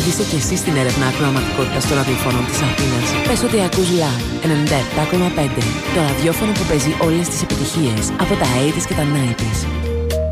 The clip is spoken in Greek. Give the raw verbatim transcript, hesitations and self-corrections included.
είσαι κι εσύ στην έρευνα ακροαματικότητας των ραδιοφώνων της Αθήνας. Πες ότι ακούς Live ενενήντα επτά κόμμα πέντε, το ραδιόφωνο που παίζει όλες τις επιτυχίες από τα ογδόντα και τα ενενήντα.